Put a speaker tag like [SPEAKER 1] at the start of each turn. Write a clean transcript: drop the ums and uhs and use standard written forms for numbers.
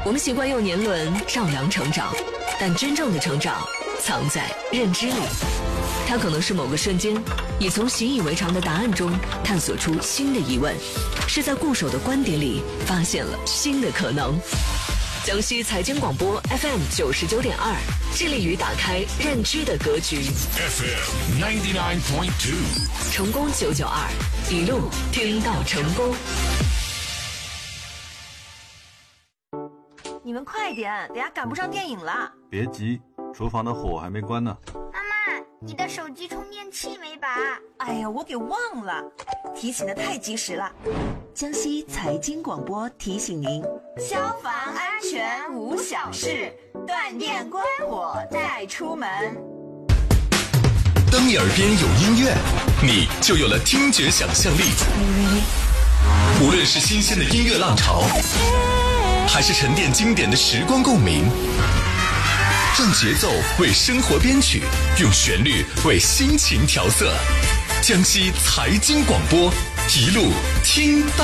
[SPEAKER 1] 我们习惯用年轮丈量成长，但真正的成长藏在认知里。它可能是某个瞬间，你从习以为常的答案中探索出新的疑问，是在固守的观点里发现了新的可能。江西财经广播 FM 99.2，致力于打开认知的格局。
[SPEAKER 2] FM 99.2，
[SPEAKER 1] 成功992，一路听到成功。
[SPEAKER 3] 你们快点，等下赶不上电影了。
[SPEAKER 4] 别急，厨房的火还没关呢。
[SPEAKER 5] 妈妈，你的手机充电器没拔？
[SPEAKER 3] 哎呀，我给忘了，提醒的太及时了。江西财经广播提醒您：消防安全无小事，断电关火再出门。
[SPEAKER 2] 当你耳边有音乐，你就有了听觉想象力。无论是新鲜的音乐浪潮，还是沉淀经典的时光共鸣，让节奏为生活编曲，用旋律为心情调色。江西财经广播，一路听到